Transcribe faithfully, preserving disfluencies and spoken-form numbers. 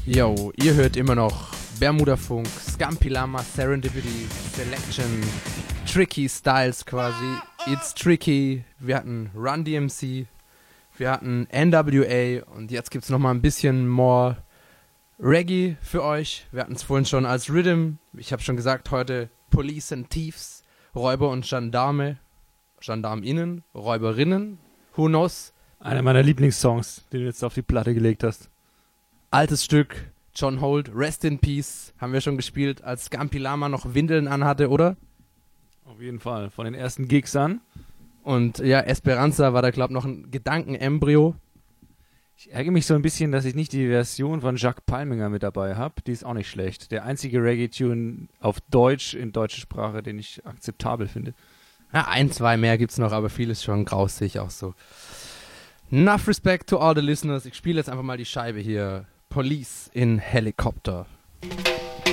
Yo, ihr hört immer noch Bermuda-Funk, Scampy Lama, Serendipity, Selection, Tricky Styles quasi. It's Tricky. Wir hatten Run D M C, wir hatten N W A und jetzt gibt's nochmal ein bisschen more Reggae für euch. Wir hatten es vorhin schon als Rhythm. Ich habe schon gesagt, heute Police and Thieves, Räuber und Gendarme, GendarmInnen, Räuberinnen, who knows? Einer meiner Lieblingssongs, den du jetzt auf die Platte gelegt hast. Altes Stück, John Holt, Rest in Peace, haben wir schon gespielt, als Scampy Lama noch Windeln anhatte, oder? Auf jeden Fall, von den ersten Gigs an. Und ja, Esperanza war da, glaube ich, noch ein Gedankenembryo. Ich ärgere mich so ein bisschen, dass ich nicht die Version von Jacques Palminger mit dabei habe. Die ist auch nicht schlecht. Der einzige Reggae-Tune auf Deutsch, in deutscher Sprache, den ich akzeptabel finde. Ja, ein, zwei mehr gibt's noch, aber vieles schon grausig auch so. Enough respect to all the listeners. Ich spiele jetzt einfach mal die Scheibe hier. Police in Helicopter.